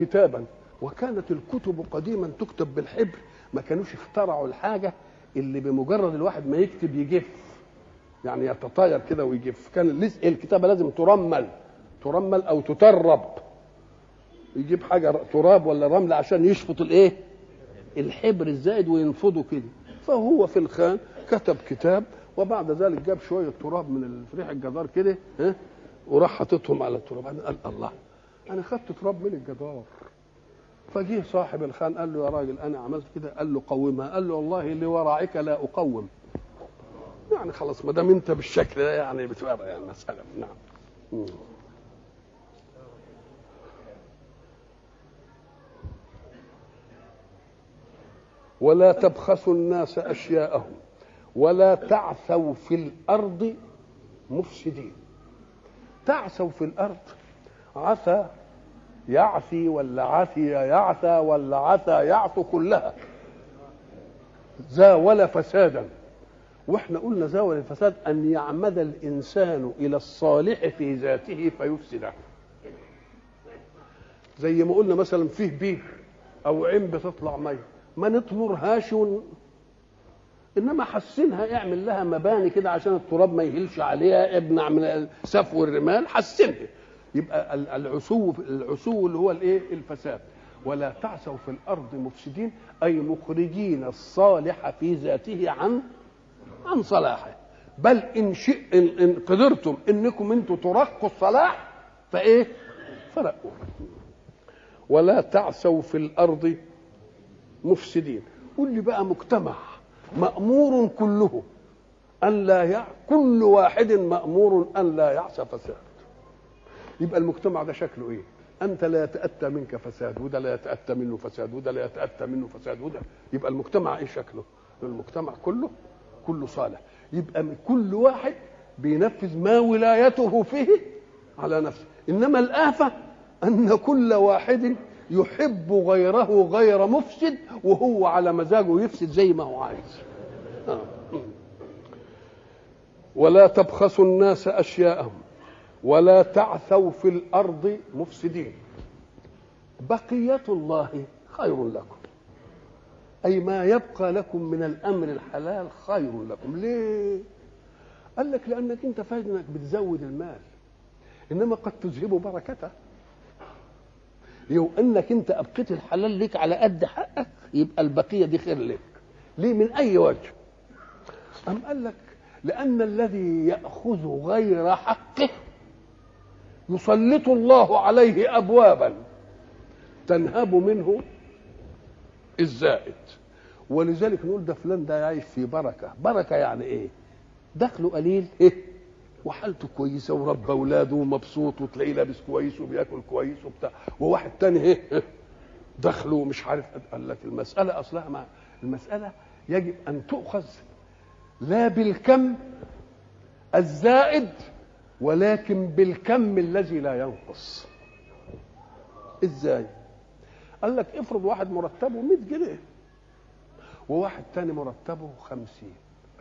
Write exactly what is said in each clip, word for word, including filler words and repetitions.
كتابا. وكانت الكتب قديما تكتب بالحبر، ما كانوش اخترعوا الحاجه اللي بمجرد الواحد ما يكتب يجف، يعني يتطاير كده ويجف. كان الكتابه لازم ترمل ترمل او تترب، يجيب حاجه تراب ولا رمل عشان يشفط الايه الحبر الزائد وينفضه كده. فهو في الخان كتب كتاب، وبعد ذلك جاب شويه تراب من ريح الجدار كده ها وراح حاططهم على التراب. قال الله، انا خدت تراب من الجدار. فجيه صاحب الخان قال له يا راجل انا عملت كده. قال له قومها. قال له والله لورعك لا اقوم. يعني خلاص ما دام انت بالشكل ده يعني بتورع يعني مساله. نعم. مم. ولا تبخسوا الناس اشياءهم ولا تعثوا في الارض مفسدين. تعثوا في الارض، عثى يعثي ولا عثي يعثى ولا عثى يعثو، كلها زاول فسادا. واحنا قلنا زاول الفساد ان يعمد الانسان الى الصالح في ذاته فيفسده. زي ما قلنا مثلا فيه بير او عين بتطلع ميه، ما نطمرهاش ون... انما حسنها، اعمل لها مباني كده عشان التراب ما يهلش عليها، ابنع من سفو الرمال، حسنها. يبقى العسو العسو اللي هو الايه الفساد. ولا تعثوا في الارض مفسدين، اي مخرجين الصالح في ذاته عن عن صلاحه. بل ان شئ ان, إن قدرتم انكم انتم ترقوا الصلاح فايه فرقوا. ولا تعثوا في الارض مفسدين. قل لي بقى مجتمع مأمور كله ان لا يع... كل واحد مأمور ان لا يعصى فساد، يبقى المجتمع ده شكله ايه؟ انت لا يتأتى منك فساد، وده لا يتأتى منه فساد، وده لا يتأتى منه فساد، وده. يبقى المجتمع ايه شكله؟ المجتمع كله كله صالح. يبقى كل واحد بينفذ ما ولايته فيه على نفسه. انما الآفة ان كل واحد يحب غيره غير مفسد، وهو على مزاجه يفسد زي ما هو عايز. آه. ولا تبخسوا الناس أشياءهم ولا تعثوا في الأرض مفسدين. بقية الله خير لكم، أي ما يبقى لكم من الأمر الحلال خير لكم. ليه؟ قال لك لأنك أنت فاهم أنك بتزود المال، إنما قد تذهب بركته. لو أنك أنت أبقيت الحلال لك على قد حقك، يبقى البقية دي خير لك. ليه؟ من أي وجه؟ أم قال لك لأن الذي يأخذ غير حقه يسلط الله عليه أبوابا تنهب منه الزائد. ولذلك نقول ده فلان ده عايش في بركة. بركة يعني ايه؟ دخله قليل ايه وحالته كويسة ورب اولاده ومبسوط، وتلاقيه لابس كويس وبياكل كويس وبتاع. وواحد تاني ايه دخله مش عارف. قال لك المسألة اصلها مع المسألة يجب ان تؤخذ لا بالكم الزائد ولكن بالكم الذي لا ينقص. ازاي؟ قال لك افرض واحد مرتبه مئة جنيه وواحد تاني مرتبه خمسين.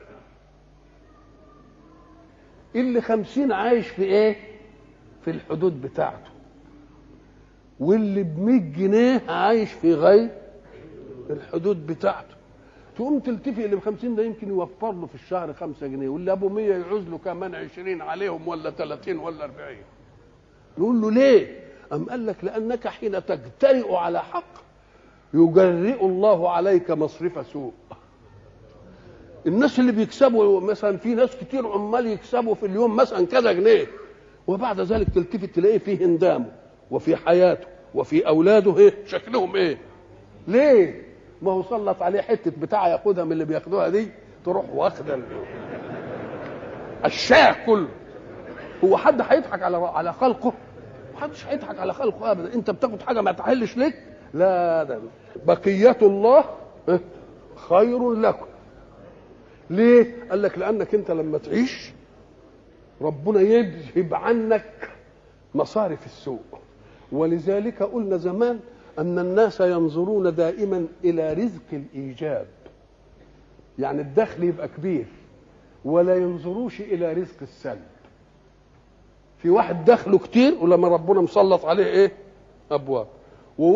اللي خمسين عايش في ايه؟ في الحدود بتاعته، واللي بمئة جنيه عايش في غير الحدود بتاعته. تقوم تلتفي اللي بخمسين ده يمكن يوفر له في الشهر خمسة جنيه، واللي ابو مية يعوز له كمان عشرين عليهم ولا ثلاثين ولا أربعين. نقول له ليه؟ أم قال لك لأنك حين تجترئ على حق يجرئ الله عليك مصرف سوء. الناس اللي بيكسبوا مثلا، في ناس كتير عمال يكسبوا في اليوم مثلا كذا جنيه، وبعد ذلك تلتفت تلاقيه في هندامه وفي حياته وفي اولاده ايه شكلهم ايه. ليه؟ ما هو سلط عليه حته بتاع ياخدها من اللي بياخدوها دي، تروح واخده الشاه كله. هو حد هيضحك على على خلقه؟ محدش هيضحك على خلقه ابدا. انت بتاخد حاجه ما تحلش لك. لا، ده بقيه الله خير لكم. ليه؟ قال لك لانك انت لما تعيش ربنا يذهب عنك مصارف السوء. ولذلك قلنا زمان ان الناس ينظرون دائما الى رزق الايجاب، يعني الدخل يبقى كبير، ولا ينظروش الى رزق السلب. في واحد دخله كتير ولما ربنا مسلط عليه ايه ابواب،